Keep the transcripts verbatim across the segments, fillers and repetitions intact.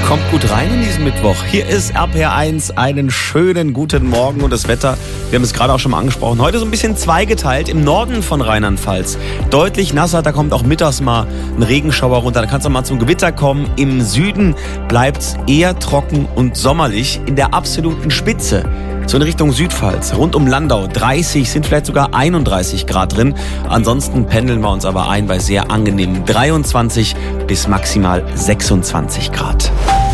Kommt gut rein in diesen Mittwoch. Hier ist R P R eins. Einen schönen guten Morgen und das Wetter, wir haben es gerade auch schon mal angesprochen, heute so ein bisschen zweigeteilt. Im Norden von Rheinland-Pfalz deutlich nasser, da kommt auch mittags mal ein Regenschauer runter, da kann es auch mal zum Gewitter kommen. Im Süden bleibt es eher trocken und sommerlich. In der absoluten Spitze, so in Richtung Südpfalz, rund um Landau, dreißig, sind vielleicht sogar einunddreißig Grad drin. Ansonsten pendeln wir uns aber ein bei sehr angenehmen dreiundzwanzig bis maximal sechsundzwanzig Grad.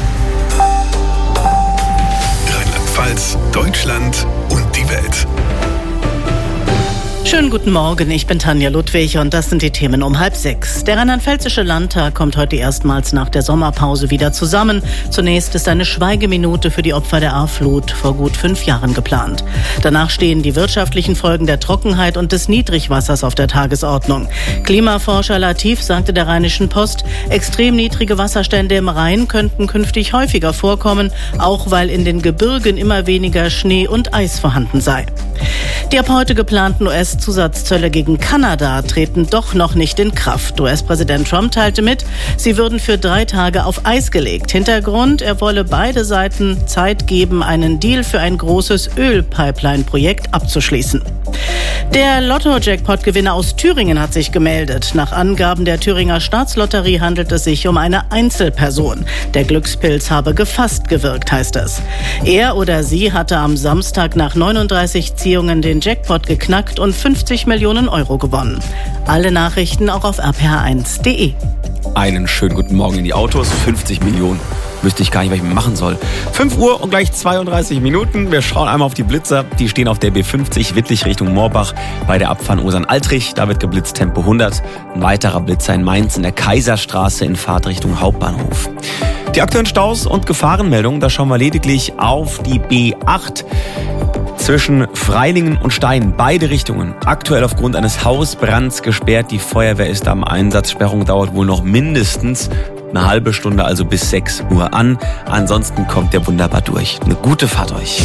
Rheinland-Pfalz, Deutschland und die Welt. Schönen guten Morgen, ich bin Tanja Ludwig und das sind die Themen um halb sechs. Der Rheinland-Pfälzische Landtag kommt heute erstmals nach der Sommerpause wieder zusammen. Zunächst ist eine Schweigeminute für die Opfer der A-Flut vor gut fünf Jahren geplant. Danach stehen die wirtschaftlichen Folgen der Trockenheit und des Niedrigwassers auf der Tagesordnung. Klimaforscher Latif sagte der Rheinischen Post, extrem niedrige Wasserstände im Rhein könnten künftig häufiger vorkommen, auch weil in den Gebirgen immer weniger Schnee und Eis vorhanden sei. Die ab heute geplanten U S-Zusatzzölle gegen Kanada treten doch noch nicht in Kraft. U S-Präsident Trump teilte mit, sie würden für drei Tage auf Eis gelegt. Hintergrund, er wolle beide Seiten Zeit geben, einen Deal für ein großes Ölpipeline-Projekt abzuschließen. Der Lotto-Jackpot-Gewinner aus Thüringen hat sich gemeldet. Nach Angaben der Thüringer Staatslotterie handelt es sich um eine Einzelperson. Der Glückspilz habe gefasst gewirkt, heißt es. Er oder sie hatte am Samstag nach neununddreißig Ziehungen den Jackpot geknackt und fünfzig Millionen Euro gewonnen. Alle Nachrichten auch auf r p r eins punkt d e. Einen schönen guten Morgen in die Autos. fünfzig Millionen. Wüsste ich gar nicht, was ich machen soll. fünf Uhr und gleich zweiunddreißig Minuten. Wir schauen einmal auf die Blitzer. Die stehen auf der B fünfzig Wittlich Richtung Moorbach bei der Abfahrt Osern-Altrich. Da wird geblitzt Tempo hundert. Ein weiterer Blitzer in Mainz in der Kaiserstraße in Fahrtrichtung Hauptbahnhof. Die aktuellen Staus und Gefahrenmeldungen, da schauen wir lediglich auf die B acht. Zwischen Freilingen und Stein, beide Richtungen. Aktuell aufgrund eines Hausbrands gesperrt. Die Feuerwehr ist am Einsatz. Sperrung dauert wohl noch mindestens eine halbe Stunde, also bis sechs Uhr an. Ansonsten kommt der wunderbar durch. Eine gute Fahrt euch.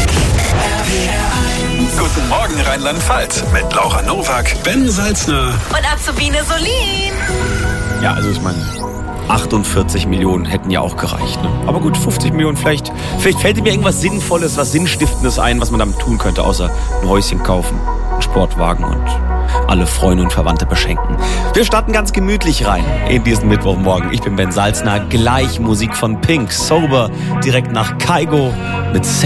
Guten Morgen Rheinland-Pfalz mit Laura Nowak, Ben Salzner und Azubine Solin. Ja, also ich meine, achtundvierzig Millionen hätten ja auch gereicht. Ne? Aber gut, fünfzig Millionen vielleicht. Vielleicht fällt mir irgendwas Sinnvolles, was Sinnstiftendes ein, was man damit tun könnte, außer ein Häuschen kaufen, einen Sportwagen und alle Freunde und Verwandte beschenken. Wir starten ganz gemütlich rein in diesen Mittwochmorgen. Ich bin Ben Salzner, gleich Musik von Pink, Sober, direkt nach Kygo mit